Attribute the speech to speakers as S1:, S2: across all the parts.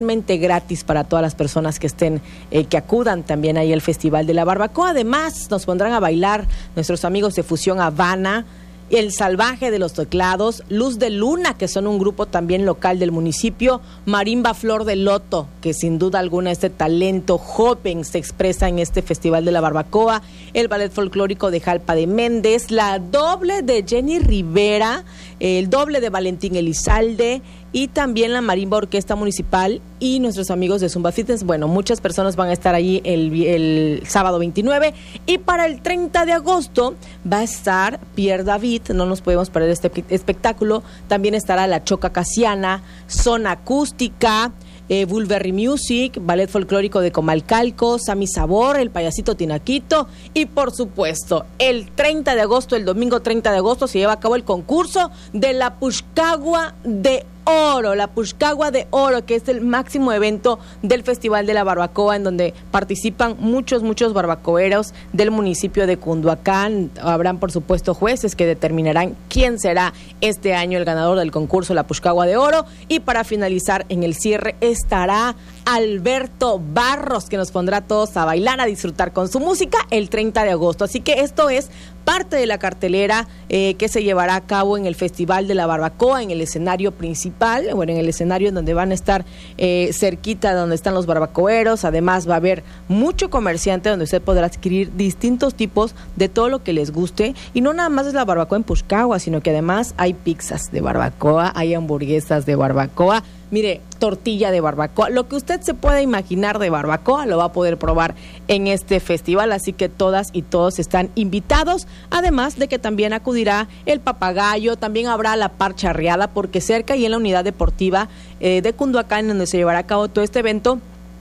S1: gratis para todas las personas que estén, que acudan también ahí al Festival de la Barbacoa. Además, nos pondrán a bailar nuestros amigos de Fusión Habana, El Salvaje de los Teclados, Luz de Luna, que son un grupo también local del municipio, Marimba Flor de Loto, que sin duda alguna este talento joven se expresa en este Festival de la Barbacoa, el Ballet Folclórico de Jalpa de Méndez, la doble de Jenny Rivera, el doble de Valentín Elizalde y también la Marimba Orquesta Municipal y nuestros amigos de Zumba Fitness. Bueno, muchas personas van a estar allí el sábado 29 y para el 30 de agosto va a estar Pierre David, no nos podemos perder este espectáculo. También estará la Choca Casiana, Zona Acústica, Bulberry Music, Ballet Folclórico de Comalcalco, Sami Sabor, el Payasito Tinaquito y por supuesto el 30 de agosto, el domingo 30 de agosto se lleva a cabo el concurso de la Pushcagua de Oro, la Pushcagua de Oro, que es el máximo evento del Festival de la Barbacoa, en donde participan muchos barbacoeros del municipio de Cunduacán. Habrán, por supuesto, jueces que determinarán quién será este año el ganador del concurso La Pushcagua de Oro. Y para finalizar, en el cierre estará Alberto Barros, que nos pondrá a todos a bailar, a disfrutar con su música el 30 de agosto. Así que esto es parte de la cartelera que se llevará a cabo en el Festival de la Barbacoa, en el escenario principal, bueno, en el escenario en donde van a estar cerquita de donde están los barbacoeros. Además va a haber mucho comerciante donde usted podrá adquirir distintos tipos de todo lo que les guste, y no nada más es la barbacoa en Pushcagua, sino que además hay pizzas de barbacoa, hay hamburguesas de barbacoa, mire, tortilla de barbacoa, lo que usted se pueda imaginar de barbacoa lo va a poder probar en este festival, así que todas y todos están invitados, además de que también acudirá el Papagayo, también habrá la Parcharreada, porque cerca y en la unidad deportiva de Cunduacán, donde se llevará a cabo todo este evento,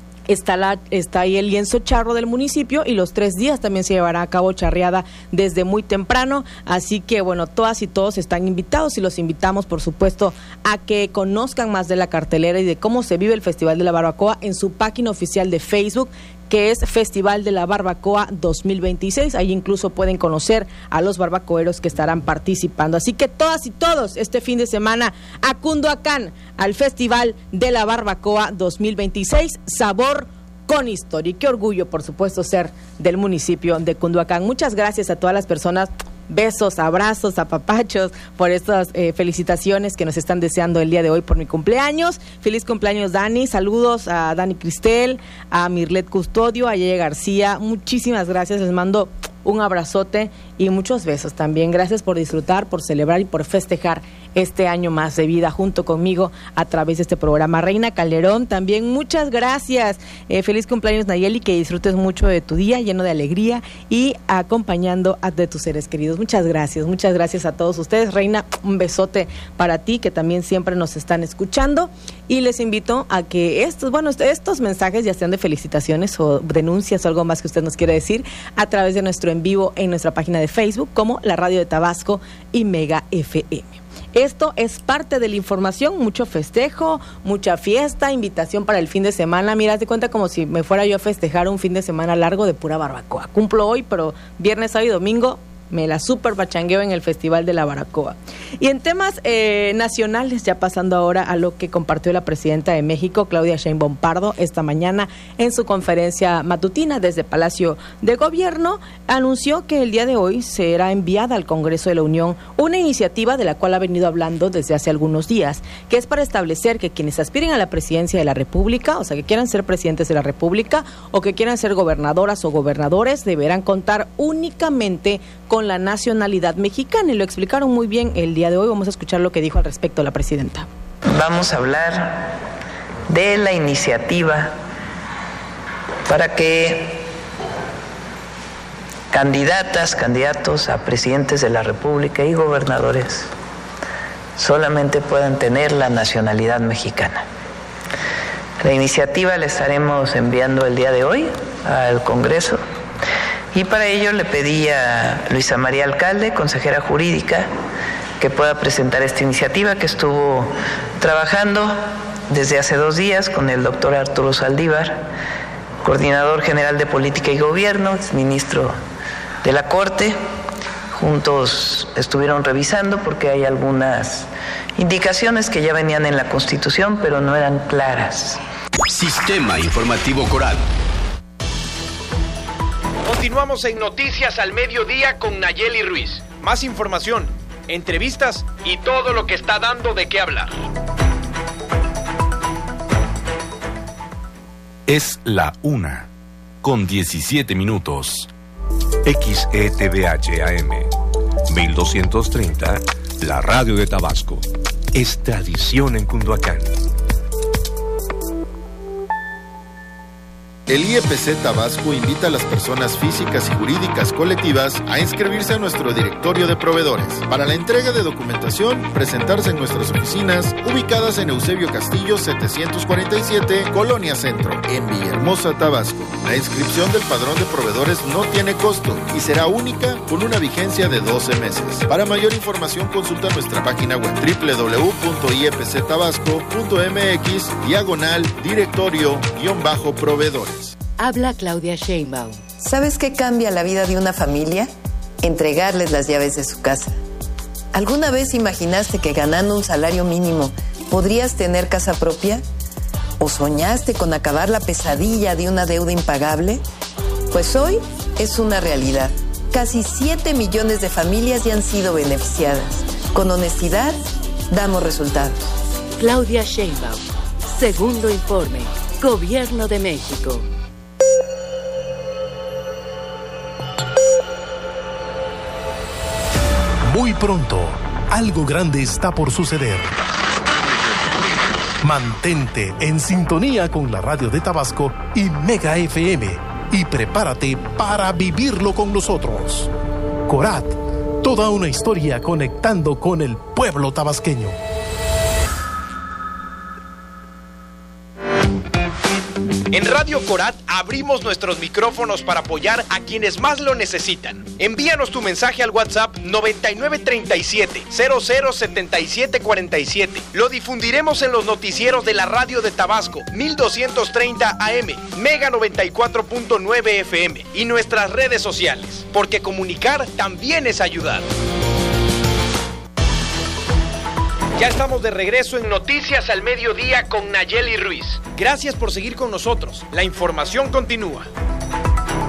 S1: está ahí el lienzo charro del municipio, y los 3 días también se llevará a cabo charreada desde muy temprano. Así que bueno, todas y todos están invitados, y los invitamos por supuesto a que conozcan más de la cartelera y de cómo se vive el Festival de la Barbacoa en su página oficial de Facebook, que es Festival de la Barbacoa 2026. Ahí incluso pueden conocer a los barbacoeros que estarán participando. Así que todas y todos este fin de semana a Cunduacán, al Festival de la Barbacoa 2026, sabor con historia. Y qué orgullo, por supuesto, ser del municipio de Cunduacán. Muchas gracias a todas las personas. Besos, abrazos, apapachos por estas felicitaciones que nos están deseando el día de hoy por mi cumpleaños. Feliz cumpleaños, Dani. Saludos a Dani Cristel, a Mirlet Custodio, a Yeye García. Muchísimas gracias. Les mando un abrazote y muchos besos también. Gracias por disfrutar, por celebrar y por festejar este año más de vida junto conmigo a través de este programa. Reina Calderón, también muchas gracias. Feliz cumpleaños, Nayeli, que disfrutes mucho de tu día lleno de alegría y acompañando a de tus seres queridos. Muchas gracias a todos ustedes. Reina, un besote para ti, que también siempre nos están escuchando, y les invito a que estos mensajes, ya sean de felicitaciones o denuncias o algo más que usted nos quiera decir, a través de nuestro en vivo en nuestra página de Facebook como La Radio de Tabasco y Mega FM. Esto es parte de la información, mucho festejo, mucha fiesta, invitación para el fin de semana. Mira, haz de cuenta como si me fuera yo a festejar un fin de semana largo de pura barbacoa. Cumplo hoy, pero viernes, sábado y domingo me la super pachangueo en el Festival de la Barbacoa. Y en temas nacionales, ya pasando ahora a lo que compartió la presidenta de México, Claudia Sheinbaum Pardo, esta mañana en su conferencia matutina desde Palacio de Gobierno, anunció que el día de hoy será enviada al Congreso de la Unión una iniciativa de la cual ha venido hablando desde hace algunos días, que es para establecer que quienes aspiren a la presidencia de la República, o sea, que quieran ser presidentes de la República o que quieran ser gobernadoras o gobernadores, deberán contar únicamente con la nacionalidad mexicana, y lo explicaron muy bien el día de hoy. Vamos a escuchar lo que dijo al respecto la presidenta.
S2: Vamos a hablar de la iniciativa para que candidatos a presidentes de la República y gobernadores solamente puedan tener la nacionalidad mexicana. La iniciativa la estaremos enviando el día de hoy al Congreso, y para ello le pedí a Luisa María Alcalde, consejera jurídica, que pueda presentar esta iniciativa, que estuvo trabajando desde hace 2 días con el doctor Arturo Saldívar, coordinador general de Política y Gobierno, ministro de la Corte. Juntos estuvieron revisando porque hay algunas indicaciones que ya venían en la Constitución, pero no eran claras.
S3: Sistema Informativo Corat.
S4: Continuamos en Noticias al Mediodía con Nayeli Ruiz. Más información, entrevistas y todo lo que está dando de qué hablar.
S5: Es la 1:17. XETVH AM 1230, la radio de Tabasco. Es tradición en Cunduacán.
S6: El IEPC Tabasco invita a las personas físicas y jurídicas colectivas a inscribirse a nuestro directorio de proveedores. Para la entrega de documentación, presentarse en nuestras oficinas ubicadas en Eusebio Castillo 747, Colonia Centro, en Villahermosa, Tabasco. La inscripción del padrón de proveedores no tiene costo y será única con una vigencia de 12 meses. Para mayor información, consulta nuestra página web www.iepctabasco.mx/directorio-proveedores.
S7: Habla Claudia Sheinbaum.
S8: ¿Sabes qué cambia la vida de una familia? Entregarles las llaves de su casa. ¿Alguna vez imaginaste que ganando un salario mínimo podrías tener casa propia? ¿O soñaste con acabar la pesadilla de una deuda impagable? Pues hoy es una realidad. Casi 7 millones de familias ya han sido beneficiadas. Con honestidad, damos resultados.
S7: Claudia Sheinbaum. Segundo informe. Gobierno de México.
S9: Muy pronto, algo grande está por suceder. Mantente en sintonía con la radio de Tabasco y Mega FM y prepárate para vivirlo con nosotros. Corat, toda una historia conectando con el pueblo tabasqueño.
S4: En Radio Corat abrimos nuestros micrófonos para apoyar a quienes más lo necesitan. Envíanos tu mensaje al WhatsApp 9937-007747. Lo difundiremos en los noticieros de la radio de Tabasco, 1230 AM, Mega 94.9 FM y nuestras redes sociales, porque comunicar también es ayudar. Ya estamos de regreso en Noticias al Mediodía con Nayeli Ruiz. Gracias por seguir con nosotros. La información continúa.